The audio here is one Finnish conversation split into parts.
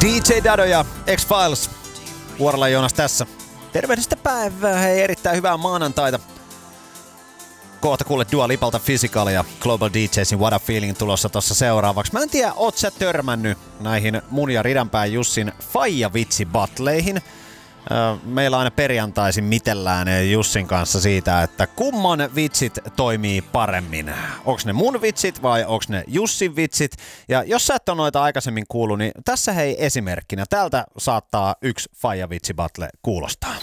DJ Dado ja X-Files. Vuorolla Joonas tässä. Tervehdistä päivää, hei, erittäin hyvää maanantaita. Kohta kuulet Dua Lipalta Physical ja Global DJsin What a Feeling tulossa tossa seuraavaksi. Mä en tiedä, oot sä törmännyt näihin mun ja Ridanpään Jussin faija-vitsi-battleihin. Meillä aina perjantaisin mitellään Jussin kanssa siitä, että kumman vitsit toimii paremmin. Onks ne mun vitsit vai onks ne Jussin vitsit? Ja jos sä et ole noita aikaisemmin kuullut, niin tässä hei esimerkkinä. Täältä saattaa yksi faija-vitsi-battle kuulostaa.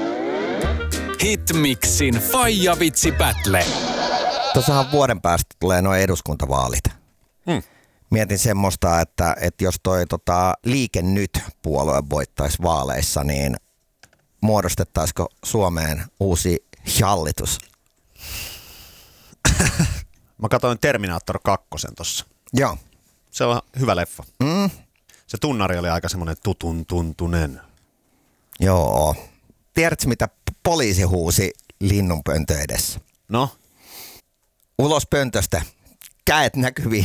Hitmixin faija-vitsi-battle. Tuossahan vuoden päästä tulee nuo eduskuntavaalit. Mietin semmoista, että jos toi Liike Nyt-puolue voittaisi vaaleissa, niin muodostettaisiko Suomeen uusi hallitus? Mä katsoin Terminator 2 tossa. Joo. Se on hyvä leffa. Se tunnari oli aika semmonen tuntunen. Joo. Tiedätkö, mitä poliisi huusi linnunpöntö edessä? No? Ulos pöntöstä. Käet näkyviin.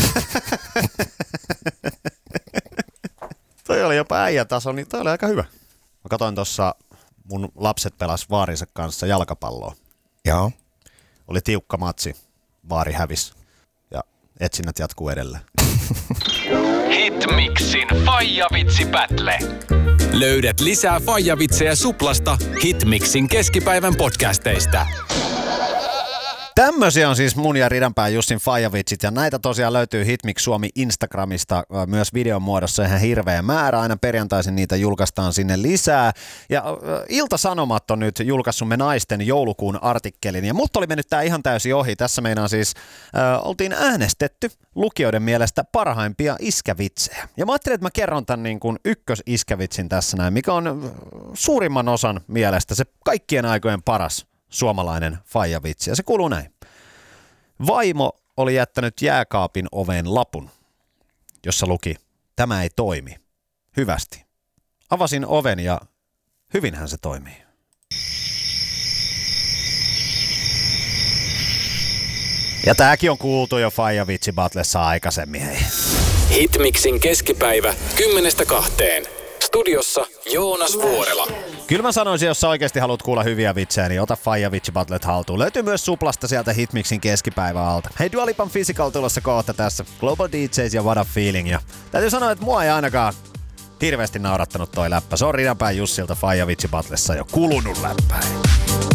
Toi oli jopa äijätaso, niin toi oli aika hyvä. Mä katsoin tossa, mun lapset pelas vaarinsa kanssa jalkapalloa. Joo. Oli tiukka matsi. Vaari hävis. Ja etsinnät jatkuu edelleen. Hitmixin faija-vitsi-battle. Löydät lisää faija-vitsejä Suplasta Hitmixin keskipäivän podcasteista. Tämmöisiä on siis mun ja Ridanpään Jussin faijavitsit, ja näitä tosiaan löytyy Hitmix Suomi Instagramista myös videon muodossa ihan hirveä määrä. Aina perjantaisin niitä julkaistaan sinne lisää. Ja Ilta-Sanomat on nyt julkaissut me naisten joulukuun artikkelin, ja mut oli mennyt tää ihan täysin ohi. Tässä meinaan siis oltiin äänestetty lukijoiden mielestä parhaimpia iskävitsejä. Ja mä ajattelin, että mä kerron tän niin kuin ykkösiskävitsin tässä näin, mikä on suurimman osan mielestä se kaikkien aikojen paras suomalainen faijavitsi. Ja se kuuluu näin. Vaimo oli jättänyt jääkaapin oveen lapun, jossa luki, tämä ei toimi. Hyvästi. Avasin oven ja hyvinhän se toimii. Ja tääkin on kuultu jo faijavitsi-battlessa aikaisemmin. Hei. Hitmixin keskipäivä 10-2. Studiossa Joonas Vuorela. Kyllä mä sanoisin, jos sä oikeasti haluat kuulla hyviä vitsejä, niin ota faija-vitsi-battlet haltuun. Löytyy myös Suplasta sieltä Hitmixin keskipäivän alta. Hei, Dua Lipan Physical tulossa kohta tässä. Global DJs ja What a Feeling. Ja täytyy sanoa, että mua ei ainakaan hirveästi naurattanut toi läppä. Se on Ridanpään Jussilta faija-vitsi-battlessa jo kulunut läppäin.